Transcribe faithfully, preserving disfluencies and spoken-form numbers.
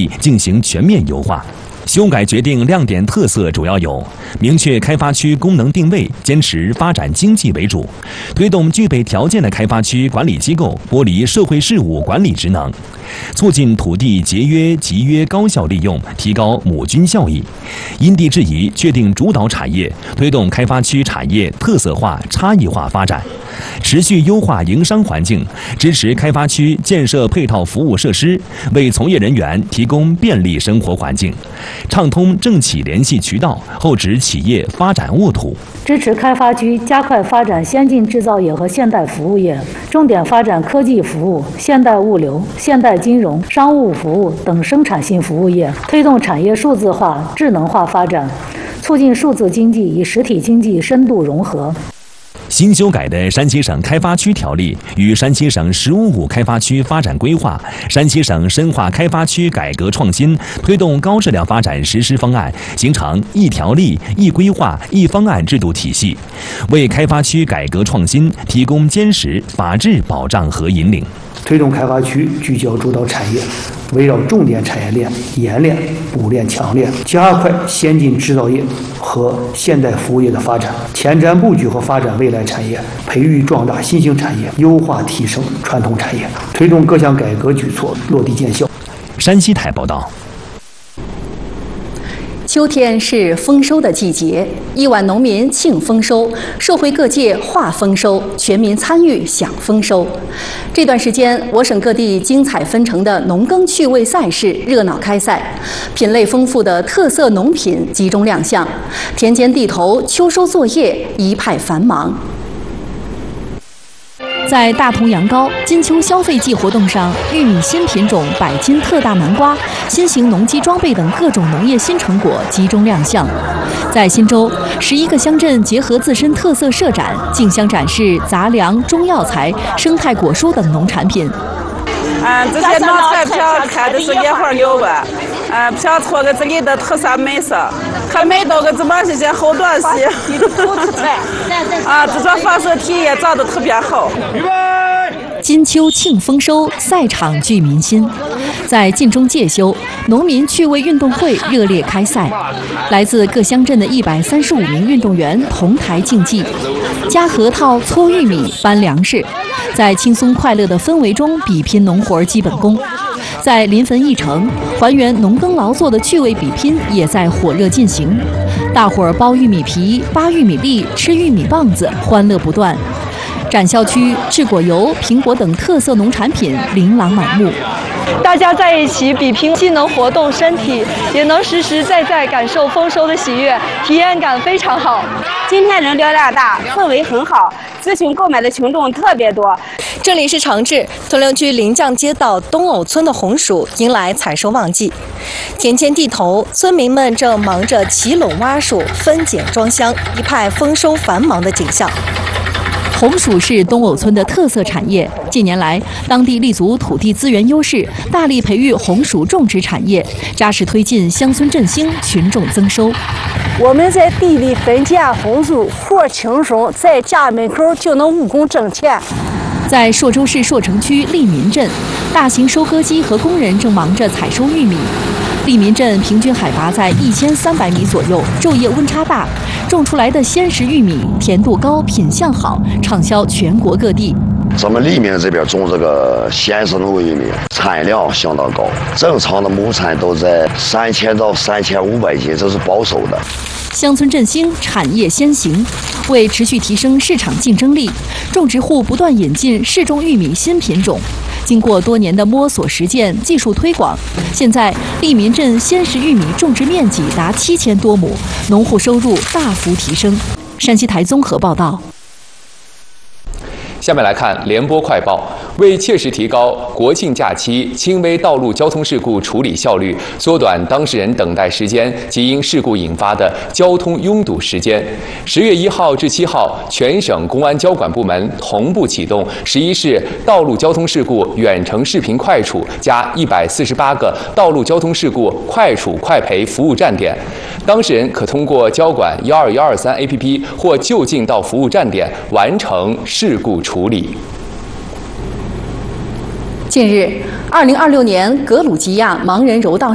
地进行全面优化。修改决定亮点特色主要有：明确开发区功能定位，坚持发展经济为主，推动具备条件的开发区管理机构剥离社会事务管理职能，促进土地节约、集约高效利用，提高母均效益。因地制宜确定主导产业，推动开发区产业特色化、差异化发展，持续优化营商环境，支持开发区建设配套服务设施，为从业人员提供便利生活环境。畅通政企联系渠道，厚植企业发展沃土， 支持开发区加快发展先进制造业和现代服务业，重点发展科技服务、现代物流、现代金融、商务服务等生产性服务业，推动产业数字化、智能化发展，促进数字经济与实体经济深度融合。 新修改的《山西省开发区条例》与《山西省“十五五”开发区发展规划》、《山西省深化开发区改革创新推动高质量发展实施方案》形成一条例、一规划、一方案制度体系，为开发区改革创新提供坚实法治保障和引领。 推动开发区聚焦主导产业，围绕重点产业链演练、补练、强练，加快先进制造业和现代服务业的发展，前瞻布局和发展未来产业，培育壮大新兴产业，优化提升传统产业，推动各项改革举措落地见效。 山西台报道。 秋天是丰收的季节，亿万农民庆丰收，社会各界话丰收，全民参与享丰收。这段时间，我省各地精彩纷呈的农耕趣味赛事热闹开赛，品类丰富的特色农品集中亮相，田间地头秋收作业一派繁忙。在大同羊羔金秋消费季活动上，玉米新品种、百斤特大南瓜、新型农机装备等各种农业新成果集中亮相。在忻州，十一个乡镇结合自身特色设展，竞相展示杂粮、中药材、生态果蔬等农产品。 嗯，这些老菜票看的是野花牛吧，嗯，票戳个这里的特色美色，还没到个这么这些好东西。啊，这种方式体验长得特别好。 金秋庆丰收，赛场聚民心。在晋中介休，农民趣味运动会热烈开赛，来自各乡镇的一百三十五名运动员同台竞技，夹核桃、搓玉米、搬粮食，在轻松快乐的氛围中比拼农活基本功。在临汾一城，还原农耕劳作的趣味比拼也在火热进行，大伙儿剥玉米皮、扒玉米粒、吃玉米棒子，欢乐不断。展销区制果油、苹果等特色农产品琳琅满目， 大家在一起比拼，既能活动身体，也能实实在在感受丰收的喜悦，体验感非常好。 今天人流量大，氛围很好，咨询购买的群众特别多。 这里是长治屯陵区临江街道东藕村的红薯迎来采收旺季，田间地头，村民们正忙着齐垄挖薯、分拣装箱，一派丰收繁忙的景象。 红薯是东藕村的特色产业，近年来，当地立足土地资源优势，大力培育红薯种植产业，扎实推进乡村振兴、群众增收。 我们在地里分拣红薯，活轻松，在家门口就能务工挣钱。 在朔州市朔城区利民镇，大型收割机和工人正忙着采收玉米。利民镇平均海拔在一千三百米左右，昼夜温差大，种出来的鲜食玉米甜度高、品相好，畅销全国各地。 咱们利民这边种这个鲜食糯玉米，产量相当高，正常的亩产都在三千到三千五百斤，这是保守的。 乡村振兴，产业先行。为持续提升市场竞争力，种植户不断引进适种玉米新品种。经过多年的摸索实践、技术推广，现在利民镇鲜食玉米种植面积达七千多亩，农户收入大幅提升。山西台综合报道。 下面来看联播快报。为切实提高国庆假期轻微道路交通事故处理效率，缩短当事人等待时间及因事故引发的交通拥堵时间，十月一号至七号，全省公安交管部门同步启动十一市道路交通事故远程视频快处加一百四十八个道路交通事故快处快赔服务站点，当事人可通过交管幺二幺二三 A P P 或就近到服务站点完成事故处理。 近日，二零二六年格鲁吉亚盲人柔道